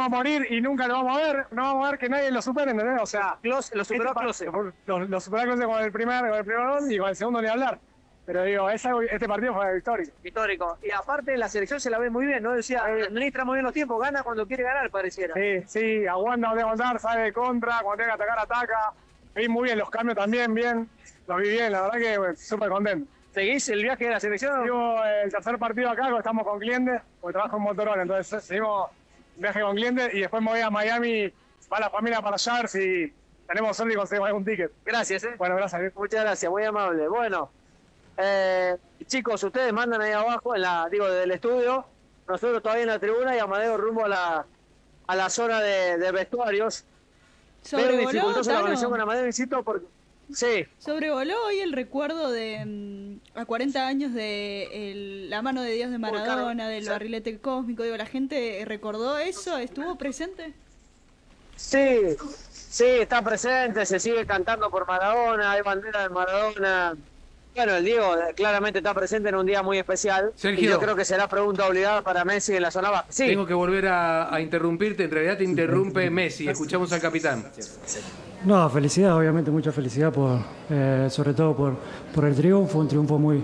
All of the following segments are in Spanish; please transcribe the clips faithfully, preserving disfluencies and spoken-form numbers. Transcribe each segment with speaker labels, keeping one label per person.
Speaker 1: a morir y nunca lo vamos a ver, no vamos a ver que nadie lo supere, ¿entendés? O sea,
Speaker 2: Klose, lo superó
Speaker 1: este,
Speaker 2: Klose.
Speaker 1: Lo, lo superó Klose con el primer, con el primer gol y con el segundo ni hablar. Pero digo, esa, este partido fue histórico.
Speaker 2: Histórico. Y aparte la selección se la ve muy bien, ¿no? Decía, administra muy bien los tiempos, gana cuando quiere ganar, pareciera.
Speaker 1: Sí, sí, aguanta donde aguantar, sabe de contra, cuando tenga que atacar, ataca. Vi muy bien los cambios también, bien. Los vi bien, la verdad que bueno, súper contento.
Speaker 2: ¿Seguís el viaje de la selección?
Speaker 1: Seguimos el tercer partido acá, estamos con clientes, porque trabajo en Motorola, entonces seguimos viaje con clientes y después me voy a Miami, va la familia para allá, a ver si tenemos suerte y conseguimos algún ticket.
Speaker 2: Gracias, ¿eh?
Speaker 1: Bueno, gracias.
Speaker 2: Muchas gracias, muy amable. Bueno, eh, chicos, ustedes mandan ahí abajo, en la, digo, del estudio, nosotros todavía en la tribuna y Amadeo rumbo a la, a la zona de, de vestuarios. Pero dificultosa la conexión con Amadeo, insisto, porque... Sí.
Speaker 3: Sobrevoló hoy el recuerdo de mm, a cuarenta años de el, la mano de Dios de Maradona, del barrilete cósmico. Digo, ¿la gente recordó eso? ¿Estuvo presente?
Speaker 2: Sí, sí, está presente, se sigue cantando por Maradona, hay bandera de Maradona. Bueno, el Diego claramente está presente en un día muy especial.
Speaker 4: Sergio,
Speaker 2: y yo creo que será pregunta obligada para Messi en la zona baja. Sí.
Speaker 4: Tengo que volver a, a interrumpirte, en realidad te interrumpe Messi. Escuchamos al capitán.
Speaker 5: No, felicidad, obviamente mucha felicidad, por, eh, sobre todo por, por el triunfo, un triunfo muy,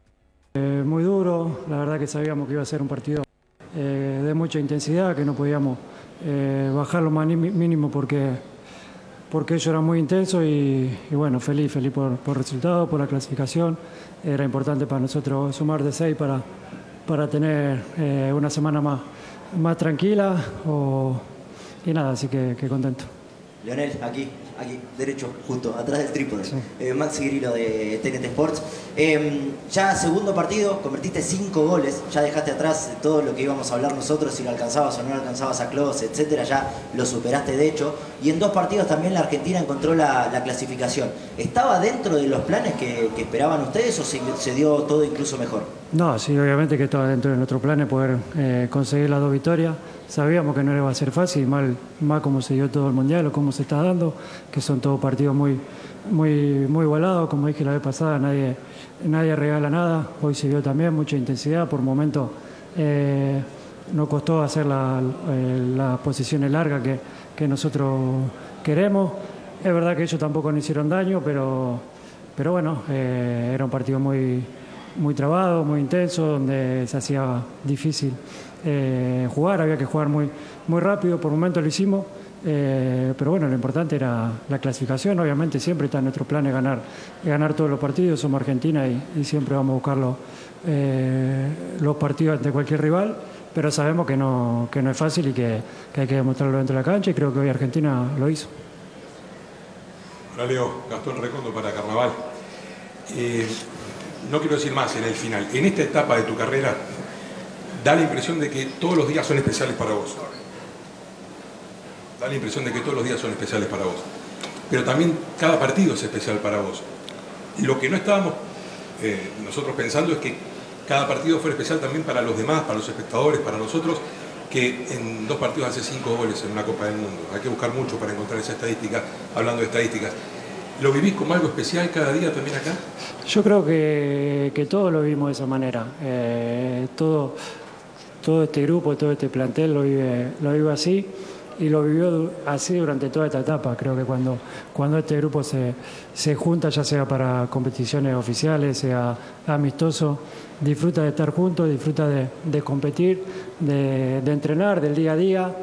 Speaker 5: eh, muy duro. La verdad que sabíamos que iba a ser un partido eh, de mucha intensidad, que no podíamos eh, bajar lo más mínimo porque, porque ello era muy intenso y, y bueno, feliz, feliz por, por el resultado, por la clasificación. Era importante para nosotros sumar de seis para, para tener eh, una semana más, más tranquila o, y nada, así que, que contento.
Speaker 6: Leonel, aquí, aquí, derecho, justo, atrás del trípode.
Speaker 5: Sí.
Speaker 6: Eh, Maxi Grillo de T N T Sports. Eh, ya segundo partido, convertiste cinco goles, ya dejaste atrás todo lo que íbamos a hablar nosotros, si lo alcanzabas o no alcanzabas a Klose, etcétera, ya lo superaste de hecho. Y en dos partidos también la Argentina encontró la, la clasificación. ¿Estaba dentro de los planes que, que esperaban ustedes o se, se dio todo incluso mejor?
Speaker 5: No, sí, obviamente que estaba dentro de nuestro plan poder eh, conseguir las dos victorias. Sabíamos que no iba a ser fácil, mal, mal como se dio todo el Mundial o cómo se está dando, que son todos partidos muy, muy, muy igualados. Como dije la vez pasada, nadie, nadie regala nada. Hoy se vio también mucha intensidad. Por momentos eh, nos costó hacer las la posiciones largas que, que nosotros queremos. Es verdad que ellos tampoco nos hicieron daño, pero, pero bueno, eh, era un partido muy, muy trabado, muy intenso, donde se hacía difícil Eh, jugar, había que jugar muy, muy rápido, por momentos lo hicimos, eh, pero bueno, lo importante era la clasificación. Obviamente siempre está en nuestro plan de ganar, ganar todos los partidos, somos Argentina y, y siempre vamos a buscar los, eh, los partidos ante cualquier rival, pero sabemos que no, que no es fácil y que, que hay que demostrarlo dentro de la cancha y creo que hoy Argentina lo hizo.
Speaker 7: Hola Leo, Gastón Recondo para Carnaval. Eh, no quiero decir más en el final, en esta etapa de tu carrera da la impresión de que todos los días son especiales para vos. Da la impresión de que todos los días son especiales para vos. Pero también cada partido es especial para vos. Lo que no estábamos eh, nosotros pensando es que cada partido fuera especial también para los demás, para los espectadores, para nosotros, que en dos partidos hace cinco goles en una Copa del Mundo. Hay que buscar mucho para encontrar esa estadística, hablando de estadísticas. ¿Lo vivís como algo especial cada día también acá?
Speaker 5: Yo creo que, que todos lo vimos de esa manera. Eh, todo... Todo este grupo, todo este plantel lo vive, lo vive así y lo vivió así durante toda esta etapa. Creo que cuando, cuando este grupo se, se junta, ya sea para competiciones oficiales, sea amistoso, disfruta de estar juntos, disfruta de, de competir, de, de entrenar, del día a día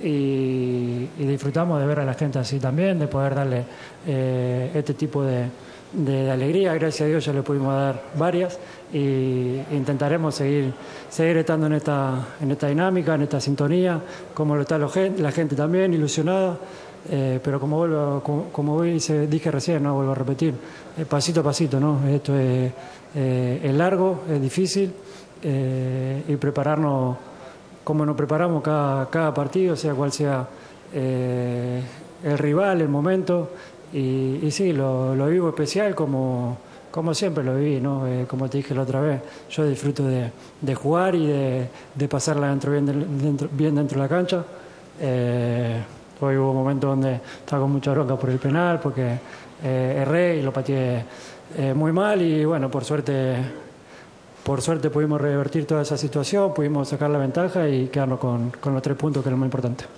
Speaker 5: y, y disfrutamos de ver a la gente así también, de poder darle eh, este tipo de, de, de alegría. Gracias a Dios ya le pudimos dar varias y intentaremos seguir, seguir estando en esta, en esta dinámica, en esta sintonía, como lo está la gente, la gente también ilusionada, eh, pero como vuelvo, como, como dije recién, no vuelvo a repetir, eh, pasito a pasito, ¿no? Esto es, eh, es largo, es difícil eh, y prepararnos como nos preparamos cada, cada partido, sea cual sea eh, el rival, el momento, y, y sí, lo, lo vivo especial como Como siempre lo viví, ¿no? Eh, como te dije la otra vez, yo disfruto de, de jugar y de, de pasarla dentro, bien, de, dentro, bien dentro de la cancha. Eh, hoy hubo momentos donde estaba con mucha bronca por el penal, porque eh, erré y lo pateé eh, muy mal y bueno, por suerte, por suerte pudimos revertir toda esa situación, pudimos sacar la ventaja y quedarnos con, con los tres puntos, que es lo más importante.